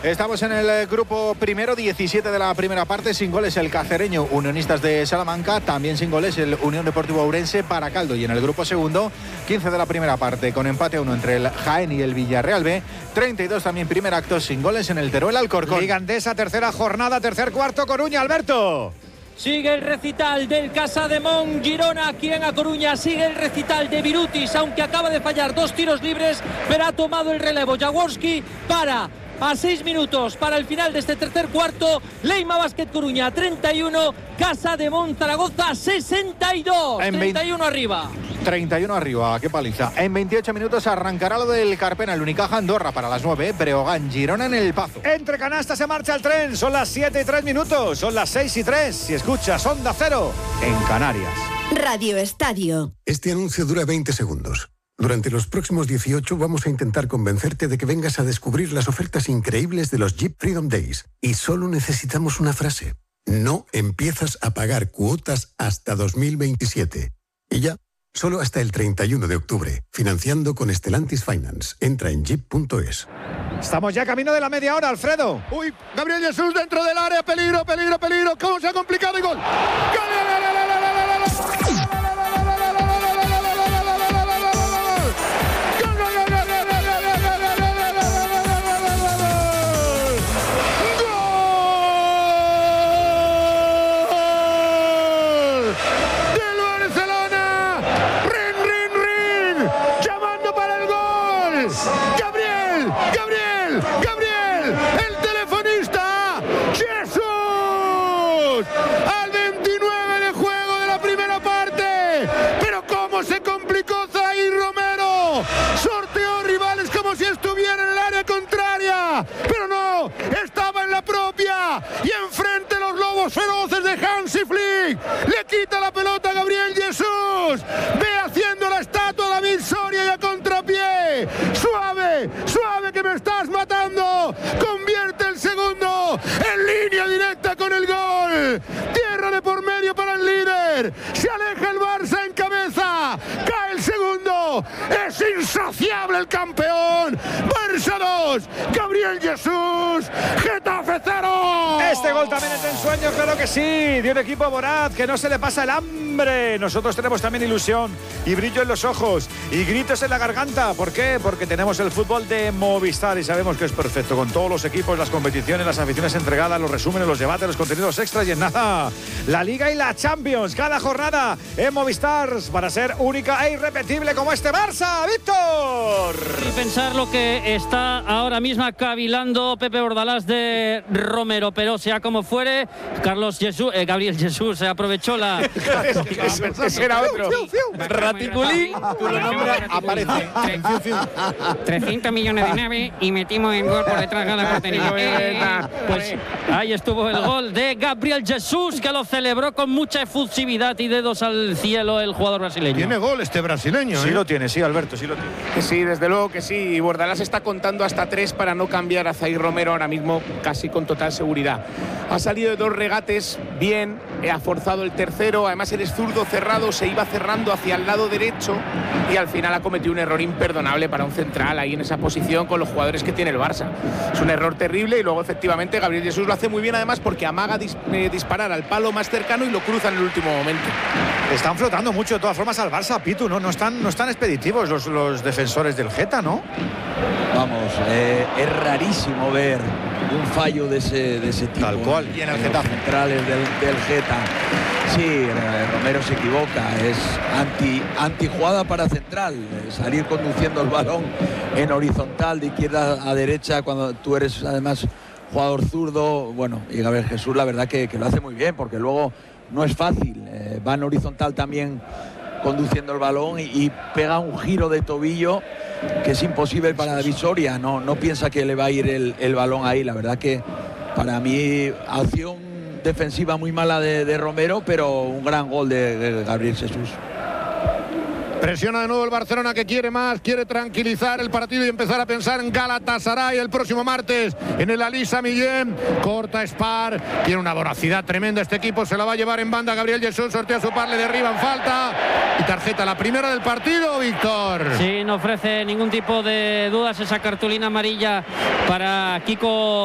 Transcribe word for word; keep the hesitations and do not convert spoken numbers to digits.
Estamos en el grupo primero, diecisiete de la primera parte, sin goles el Cacereño, Unionistas de Salamanca, también sin goles el Unión Deportivo Ourense, Baracaldo. Y en el grupo segundo, quince de la primera parte, con empate a uno entre el Jaén y el Villarreal B, treinta y dos también primer acto, sin goles en el Teruel Alcorcón. Liga Endesa, tercera jornada, tercer cuarto, Coruña, Alberto. Sigue el recital del Casademont Girona aquí en A Coruña, sigue el recital de Virutis, aunque acaba de fallar dos tiros libres, pero ha tomado el relevo Jaworski para... A seis minutos para el final de este tercer cuarto, Leima Basket Coruña treinta y uno, Casademont Zaragoza sesenta y dos, en treinta y uno arriba. treinta y uno arriba, qué paliza. En veintiocho minutos arrancará lo del Carpena, el Unicaja Andorra para las nueve, Breogán Girona en el Pazo. Entre canastas se marcha el tren, son las siete y tres minutos, son las seis y tres. Si escuchas Onda Cero en Canarias. Radio Estadio. Este anuncio dura veinte segundos. Durante los próximos dieciocho vamos a intentar convencerte de que vengas a descubrir las ofertas increíbles de los Jeep Freedom Days. Y solo necesitamos una frase. No empiezas a pagar cuotas hasta dos mil veintisiete. Y ya, solo hasta el treinta y uno de octubre. Financiando con Stellantis Finance. Entra en jeep punto es. Estamos ya camino de la media hora, Alfredo. Uy, Gabriel Jesús dentro del área. Peligro, peligro, peligro. ¿Cómo se ha complicado el gol? Pero no, estaba en la propia y enfrente los lobos feroces de Hansi Flick. Le quita la pelota a Gabriel Jesús, ve haciendo la estatua a David Soria y a contrapié. Suave, suave que me estás matando. Convierte el segundo en línea directa con el gol. Tierra de por medio para el líder. Se aleja el Barça en cabeza. Cae el segundo. Es insaciable el campeón. Barça dos, Gabriel Jesús, Getafe cero. Este gol también es de ensueño, claro que sí, de un equipo voraz que no se le pasa el hambre. Nosotros tenemos también ilusión y brillo en los ojos y gritos en la garganta. ¿Por qué? Porque tenemos el fútbol de Movistar y sabemos que es perfecto, con todos los equipos, las competiciones, las aficiones entregadas, los resúmenes, los debates, los contenidos extras y en nada, la Liga y la Champions, cada jornada en Movistar para ser única e irrepetible como este Barça. ¡Víctor! Y pensar lo que está ahora mismo cavilando Pepe Bordalás de Romero, pero sea como fuere, Carlos Jesús, eh, Gabriel Jesús se aprovechó la... Ese era otro. Raticulín, tu nombre aparece. trescientos millones de nave y metimos en gol por detrás de la portería. Pues ahí estuvo el gol de Gabriel Jesús, que lo celebró con mucha efusividad y dedos al cielo el jugador brasileño. Tiene gol este brasileño. Sí ¿eh? lo tiene, sí, Alberto, sí lo tiene. Sí, desde luego que sí. Y Bordalás está contando hasta tres para no cambiar a Zaire Romero ahora mismo, casi con total seguridad. Ha salido de dos regates bien, ha forzado el tercero, además eres zurdo cerrado, se iba cerrando hacia el lado derecho y al final ha cometido un error imperdonable para un central ahí en esa posición con los jugadores que tiene el Barça. Es un error terrible y luego efectivamente Gabriel Jesús lo hace muy bien además porque amaga dis eh, disparar al palo más cercano y lo cruza en el último momento. Están flotando mucho de todas formas al Barça, Pitu, ¿no? No están, no están expeditivos los, los defensores del Geta, ¿no? Vamos, eh, es rarísimo ver un fallo de ese, de ese tipo. Tal cual, y en el Getafe. Centrales del, del Geta. Sí, eh, Romero se equivoca, es anti, anti jugada para central, eh, salir conduciendo el balón en horizontal de izquierda a derecha cuando tú eres además jugador zurdo. Bueno, y Gabriel Jesús la verdad que, que lo hace muy bien porque luego no es fácil, eh, va en horizontal también conduciendo el balón y, y pega un giro de tobillo que es imposible para David Soria, no, no piensa que le va a ir el, el balón ahí. La verdad que para mí acción defensiva muy mala de, de Romero, pero un gran gol de, de Gabriel Jesús. Presiona de nuevo el Barcelona, que quiere más, quiere tranquilizar el partido y empezar a pensar en Galatasaray el próximo martes en el Ali Sami Yen. Corta Spar, tiene una voracidad tremenda este equipo, se la va a llevar en banda Gabriel Jesús, sortea su par, le derriban, falta y tarjeta, la primera del partido, Víctor. Sí, no ofrece ningún tipo de dudas esa cartulina amarilla para Kiko